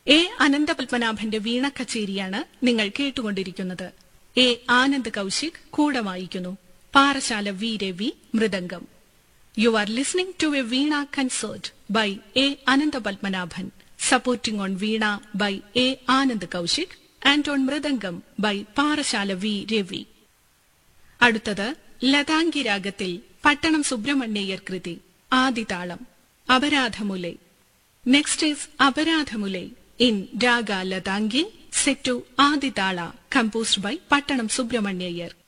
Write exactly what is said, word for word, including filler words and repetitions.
A അനന്തപത്മനാഭന്റെ വീണ കച്ചേരിയാണ് നിങ്ങൾ കേട്ടുകൊണ്ടിരിക്കുന്നത്. A Anand Kaushik കൂടെ വായിക്കുന്നു. Parassala V Ravi mridangam. You are listening to A Veena concert by A Ananthapadmanabhan, supporting on Veena by A Anand Kaushik and on mridangam by Parassala V Ravi. അടുത്തത് ലതാംഗി രാഗത്തിൽ പട്ടണം സുബ്രഹ്മണ്യയ്യർ കൃതി ആദിതാളം Aparadhamulai. Next is Aparadhamulai in Raga Latangi set to Aditala, composed by Pattanam Subramanyayar.